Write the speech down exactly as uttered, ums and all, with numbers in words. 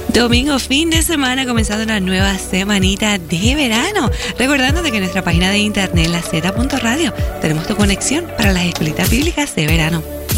Domingo, fin de semana, comenzando una nueva semanita de verano. Recordándote que en nuestra página de internet, la z punto radio, tenemos tu conexión para las escuelitas bíblicas de verano.